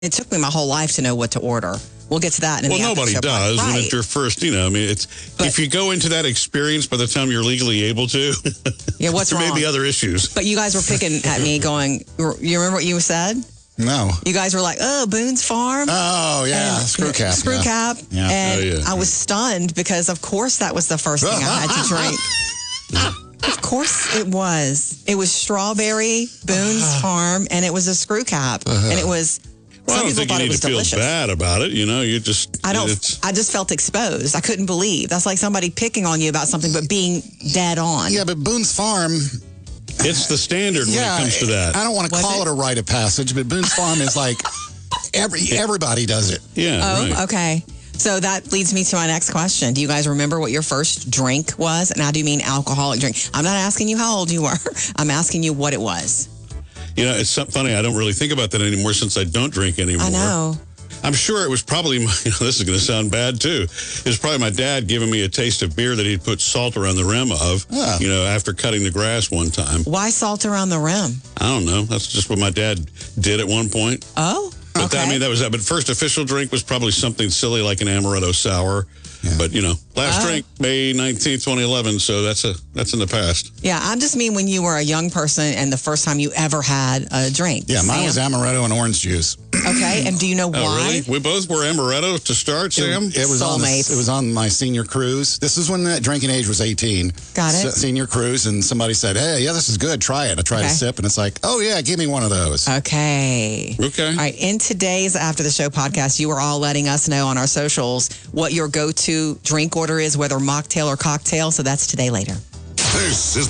It took me my whole life to know what to order. We'll get to that in the nobody after show does part. when Right. it's your first, if you go into that experience by the time you're legally able to, Yeah, what's there wrong? may be other issues. But you guys were picking at me going, you remember what you said? No. You guys were like, oh, Boone's Farm. Oh, yeah. And- Screw cap. Screw yeah. cap. Yeah. And Oh, yeah. I was stunned because, of course, that was the first thing I had to drink. Of course it was. It was strawberry, Boone's Farm, and it was a screw cap. And it was, Well, I some don't people think you thought it need was to feel delicious. bad about it. You just... I it's- just felt exposed. I couldn't believe. That's like somebody picking on you about something, but being dead on. Yeah, but Boone's Farm... It's the standard when it comes to that. I don't want to Was call it a rite of passage, but Boone's Farm is like... Everybody does it. Yeah, Oh, right. okay. So that leads me to my next question. Do you guys remember what your first drink was? And I do mean alcoholic drink. I'm not asking you how old you were. I'm asking you what it was. It's something funny. I don't really think about that anymore since I don't drink anymore. I know. I'm sure it was probably, this is going to sound bad too. It was probably my dad giving me a taste of beer that he'd put salt around the rim of, after cutting the grass one time. Why salt around the rim? I don't know. That's just what my dad did at one point. Oh, But okay. that was that. But first official drink was probably something silly like an amaretto sour. Yeah. But last drink May 19th, 2011. So that's in the past. Yeah, I just mean when you were a young person and the first time you ever had a drink. Yeah, mine was Sam. amaretto and orange juice. Okay, and do you know why? Oh, really? We both were amaretto to start, Sam. It was Soulmates. it was on my senior cruise. This is when the drinking age was 18. Got it. Senior cruise, and somebody said, "Hey, yeah, this is good. Try it." I tried a sip, and it's like, "Oh yeah, give me one of those." Okay. Okay. All right. In today's After the Show podcast, you are all letting us know on our socials what your go-to drink order is, whether mocktail or cocktail. So that's today later. This is